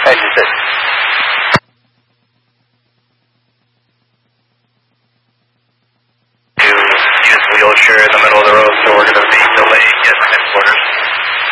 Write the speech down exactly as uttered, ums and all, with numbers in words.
Exit. To use Wheelchair in the middle of the road, so we're going to be delaying getting headquarters.